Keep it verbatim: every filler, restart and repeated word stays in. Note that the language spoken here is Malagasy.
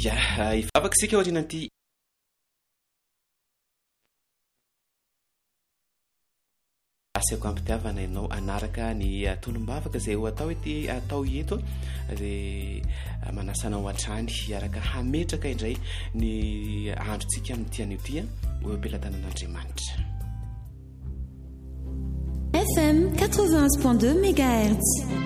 ya ifavakasika ohatrananty asiako ampitiavana ianao anaraka ny tolombavaka zay ho atao ety atao eto dia manasanao an-trany araka hametraka indray ny androntsika amin'ny tian'io ty a oempelantanan'Andriamanitra. F M quatre-vingt-un point deux mégahertz.